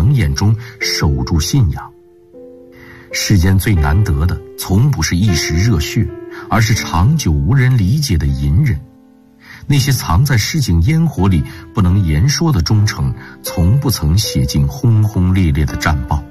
冷眼中守住信仰。世间最难得的，从不是一时热血，而是长久无人理解的隐忍。那些藏在市井烟火里不能言说的忠诚，从不曾写进轰轰烈烈的战报。